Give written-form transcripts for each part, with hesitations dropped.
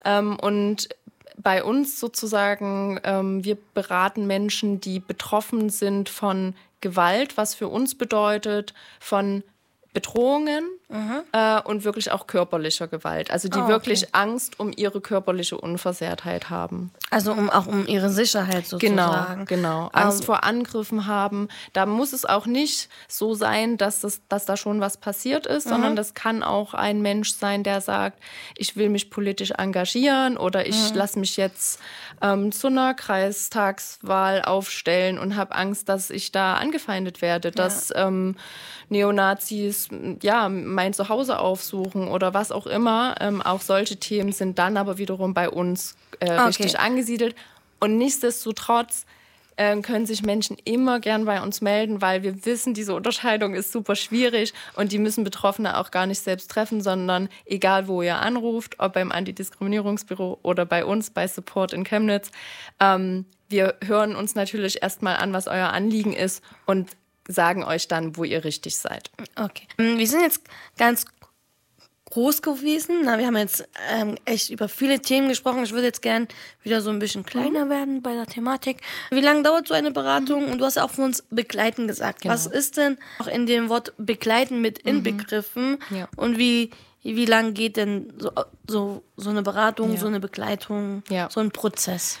Und bei uns sozusagen, wir beraten Menschen, die betroffen sind von Gewalt, was für uns bedeutet, von Bedrohungen und wirklich auch körperlicher Gewalt. Also die wirklich Angst um ihre körperliche Unversehrtheit haben. Also um ihre Sicherheit sozusagen. Genau. Angst vor Angriffen haben. Da muss es auch nicht so sein, dass da schon was passiert ist, sondern das kann auch ein Mensch sein, der sagt, ich will mich politisch engagieren oder ich lasse mich jetzt zu einer Kreistagswahl aufstellen und habe Angst, dass ich da angefeindet werde, dass Neonazis mein Zuhause aufsuchen oder was auch immer. Auch solche Themen sind dann aber wiederum bei uns richtig angesiedelt. Und nichtsdestotrotz können sich Menschen immer gern bei uns melden, weil wir wissen, diese Unterscheidung ist super schwierig und die müssen Betroffene auch gar nicht selbst treffen, sondern egal, wo ihr anruft, ob beim Antidiskriminierungsbüro oder bei uns, bei Support in Chemnitz, wir hören uns natürlich erstmal an, was euer Anliegen ist und sagen euch dann, wo ihr richtig seid. Okay. Wir sind jetzt ganz groß gewesen. Wir haben jetzt echt über viele Themen gesprochen. Ich würde jetzt gern wieder so ein bisschen kleiner werden bei der Thematik. Wie lange dauert so eine Beratung? Und du hast auch von uns begleiten gesagt. Genau. Was ist denn auch in dem Wort begleiten mit inbegriffen? Ja. Und wie lang geht denn so eine Beratung, so eine Begleitung, so ein Prozess?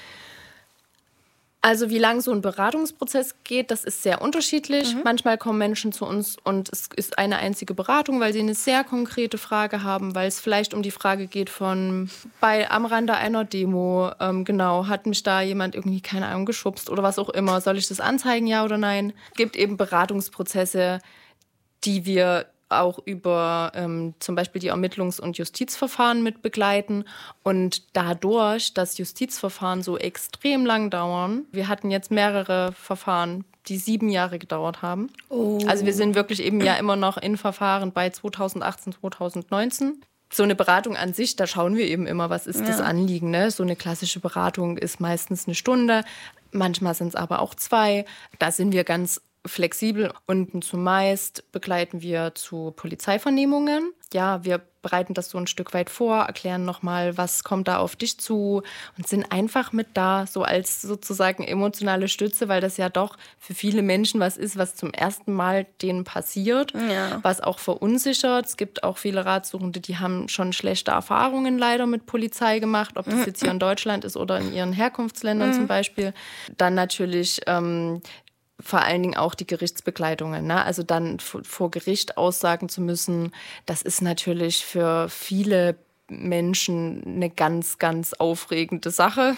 Also wie lang so ein Beratungsprozess geht, das ist sehr unterschiedlich. Manchmal kommen Menschen zu uns und es ist eine einzige Beratung, weil sie eine sehr konkrete Frage haben, weil es vielleicht um die Frage geht am Rande einer Demo, hat mich da jemand irgendwie, keine Ahnung, geschubst oder was auch immer. Soll ich das anzeigen, ja oder nein? Es gibt eben Beratungsprozesse, die wir auch über zum Beispiel die Ermittlungs- und Justizverfahren mit begleiten. Und dadurch, dass Justizverfahren so extrem lang dauern, wir hatten jetzt mehrere Verfahren, die 7 Jahre gedauert haben. Oh. Also wir sind wirklich eben ja immer noch in Verfahren bei 2018, 2019. So eine Beratung an sich, da schauen wir eben immer, was ist das Anliegen. Ne? So eine klassische Beratung ist meistens 1 Stunde, manchmal sind es aber auch 2. Da sind wir ganz flexibel und zumeist begleiten wir zu Polizeivernehmungen. Ja, wir bereiten das so ein Stück weit vor, erklären nochmal, was kommt da auf dich zu und sind einfach mit da, so als sozusagen emotionale Stütze, weil das ja doch für viele Menschen was ist, was zum ersten Mal denen passiert, was auch verunsichert. Es gibt auch viele Ratsuchende, die haben schon schlechte Erfahrungen leider mit Polizei gemacht, ob das jetzt hier in Deutschland ist oder in ihren Herkunftsländern zum Beispiel. Dann natürlich vor allen Dingen auch die Gerichtsbegleitungen. Ne? Also dann vor Gericht aussagen zu müssen, das ist natürlich für viele Menschen eine ganz, ganz aufregende Sache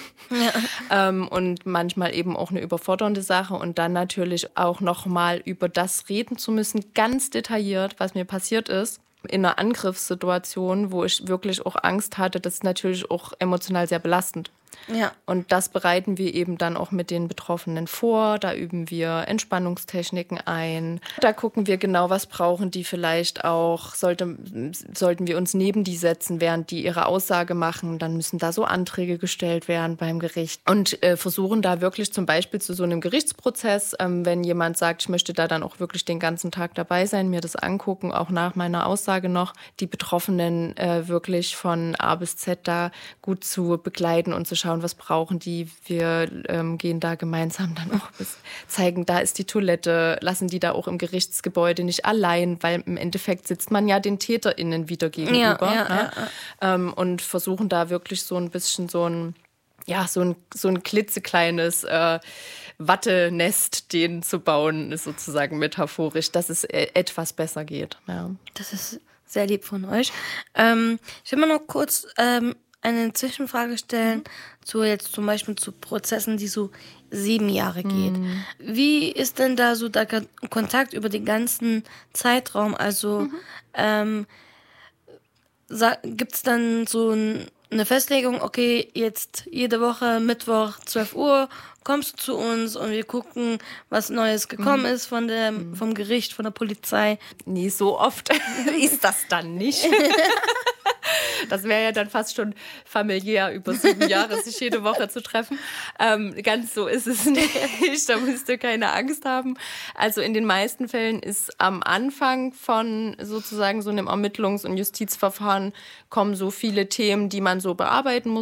und manchmal eben auch eine überfordernde Sache. Und dann natürlich auch nochmal über das reden zu müssen, ganz detailliert, was mir passiert ist. In einer Angriffssituation, wo ich wirklich auch Angst hatte, das ist natürlich auch emotional sehr belastend. Ja. Und das bereiten wir eben dann auch mit den Betroffenen vor. Da üben wir Entspannungstechniken ein. Da gucken wir genau, was brauchen die vielleicht auch. Sollten wir uns neben die setzen, während die ihre Aussage machen, dann müssen da so Anträge gestellt werden beim Gericht. Und versuchen da wirklich zum Beispiel zu so einem Gerichtsprozess, wenn jemand sagt, ich möchte da dann auch wirklich den ganzen Tag dabei sein, mir das angucken, auch nach meiner Aussage noch, die Betroffenen wirklich von A bis Z da gut zu begleiten und zu schauen, was brauchen die. Wir gehen da gemeinsam dann auch zeigen, da ist die Toilette, lassen die da auch im Gerichtsgebäude nicht allein, weil im Endeffekt sitzt man ja den TäterInnen wieder gegenüber. Und versuchen da wirklich so ein bisschen so ein klitzekleines Wattenest denen zu bauen, ist sozusagen metaphorisch, dass es etwas besser geht. Ja. Das ist sehr lieb von euch. Ich will mal noch kurz eine Zwischenfrage stellen, jetzt zum Beispiel zu Prozessen, die so 7 Jahre geht. Wie ist denn da so der Kontakt über den ganzen Zeitraum? Also gibt es dann so eine Festlegung, okay, jetzt jede Woche Mittwoch 12 Uhr kommst du zu uns und wir gucken, was Neues gekommen ist vom Gericht, von der Polizei? Nee, so oft ist das dann nicht. Das wäre ja dann fast schon familiär, über 7 Jahre sich jede Woche zu treffen. Ganz so ist es nicht. Da müsst ihr keine Angst haben. Also in den meisten Fällen ist am Anfang von sozusagen so einem Ermittlungs- und Justizverfahren kommen so viele Themen, die man so bearbeiten muss.